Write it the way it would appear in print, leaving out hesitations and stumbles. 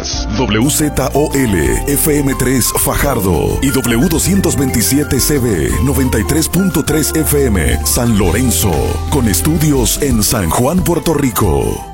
Lajas, WZOL, FM3 Fajardo y W227CB 93.3 FM San Lorenzo, con estudios en San Juan, Puerto Rico.